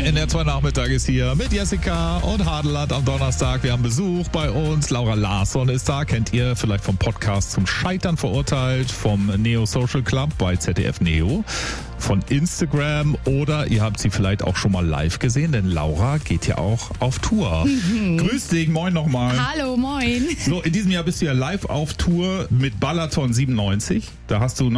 Der NDR2 Nachmittag ist hier mit Jessica und Hadeland am Donnerstag. Wir haben Besuch bei uns. Laura Larsson ist da. Kennt ihr vielleicht vom Podcast zum Scheitern verurteilt, vom Neo Social Club bei ZDF Neo, von Instagram oder ihr habt sie vielleicht auch schon mal live gesehen, denn Laura geht ja auch auf Tour. Grüß dich, moin nochmal. Hallo, moin. So, in diesem Jahr bist du ja live auf Tour mit Balaton 97. Da hast du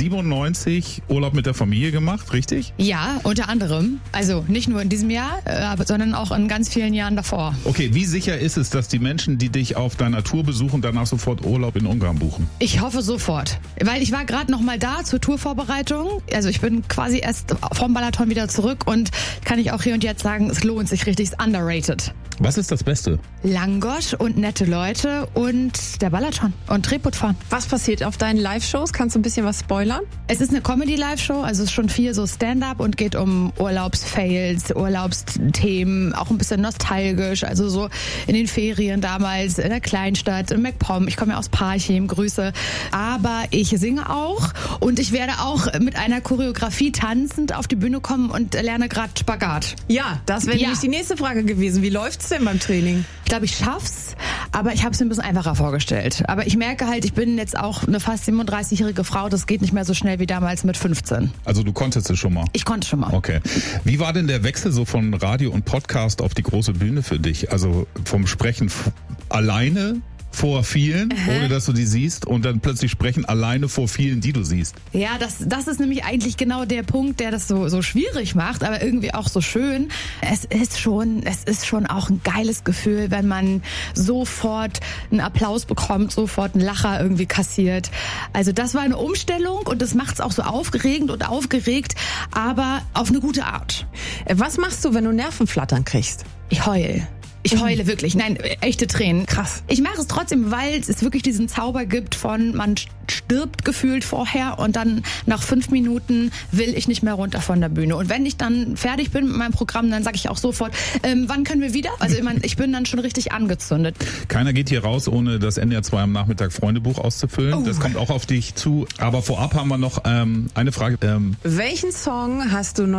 1997 Urlaub mit der Familie gemacht, richtig? Ja, unter anderem. Also nicht nur in diesem Jahr, sondern auch in ganz vielen Jahren davor. Okay, wie sicher ist es, dass die Menschen, die dich auf deiner Tour besuchen, danach sofort Urlaub in Ungarn buchen? Ich hoffe sofort. Weil ich war gerade noch mal da zur Tourvorbereitung. Also ich bin quasi erst vom Balaton wieder zurück und kann ich auch hier und jetzt sagen, es lohnt sich richtig, ist underrated. Was ist das Beste? Langosch und nette Leute und der Balaton und Tretboot fahren. Was passiert auf deinen Live-Shows? Kannst du ein bisschen was spoilern? Es ist eine Comedy-Live-Show, also es ist schon viel so Stand-up und geht um Urlaubsfails, Urlaubsthemen, auch ein bisschen nostalgisch, also so in den Ferien damals, in der Kleinstadt, in MacPom. Ich komme ja aus Parchim, Grüße. Aber ich singe auch und ich werde auch mit einer Choreografie tanzend auf die Bühne kommen und lerne gerade Spagat. Ja, das wäre nämlich die nächste Frage gewesen. Wie läuft's denn beim Training? Ich glaube, ich schaff's, aber ich habe es mir ein bisschen einfacher vorgestellt. Aber ich merke halt, ich bin jetzt auch eine fast 37-jährige Frau, das geht nicht mehr so schnell wie damals mit 15. Also du konntest es schon mal? Ich konnte schon mal. Okay. Wie war denn der Wechsel so von Radio und Podcast auf die große Bühne für dich? Also vom Sprechen alleine vor vielen, ohne dass du die siehst, und dann plötzlich sprechen alleine vor vielen, die du siehst. Ja, das ist nämlich eigentlich genau der Punkt, der das so schwierig macht, aber irgendwie auch so schön. Es ist schon auch ein geiles Gefühl, wenn man sofort einen Applaus bekommt, sofort einen Lacher irgendwie kassiert. Also das war eine Umstellung und das macht es auch so aufregend und aufgeregt, aber auf eine gute Art. Was machst du, wenn du Nervenflattern kriegst? Ich heule. Ich heule wirklich. Nein, echte Tränen. Krass. Ich mache es trotzdem, weil es wirklich diesen Zauber gibt von, man stirbt gefühlt vorher und dann nach 5 Minuten will ich nicht mehr runter von der Bühne. Und wenn ich dann fertig bin mit meinem Programm, dann sage ich auch sofort, wann können wir wieder? Also ich bin dann schon richtig angezündet. Keiner geht hier raus, ohne das NDR2 am Nachmittag Freundebuch auszufüllen. Das kommt auch auf dich zu. Aber vorab haben wir noch eine Frage. Welchen Song hast du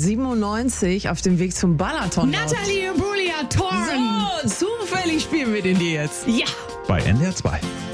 1997 auf dem Weg zum Balaton? Natalie Imbruglia, Torn. So, zufällig spielen wir den dir jetzt. Ja. Bei NDR2.